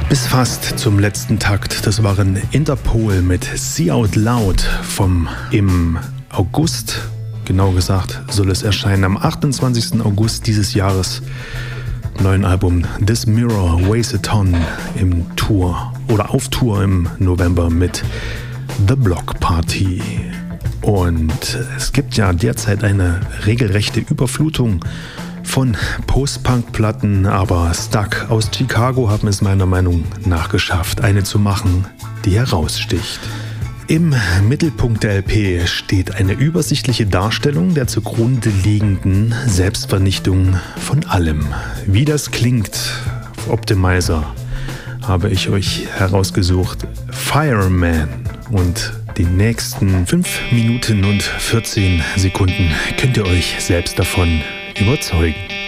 Bis fast zum letzten Takt. Das waren Interpol mit See Out Loud im August. Genau gesagt soll es erscheinen am 28. August dieses Jahres. Neuen Album This Mirror Weighs a Ton auf Tour im November mit The Block Party. Und es gibt ja derzeit eine regelrechte Überflutung von Post-Punk-Platten, aber Stuck aus Chicago haben es meiner Meinung nach geschafft, eine zu machen, die heraussticht. Im Mittelpunkt der LP steht eine übersichtliche Darstellung der zugrunde liegenden Selbstvernichtung von allem. Wie das klingt, Optimizer, habe ich euch herausgesucht. Fireman. Und die nächsten 5 Minuten und 14 Sekunden könnt ihr euch selbst davon überzeugen.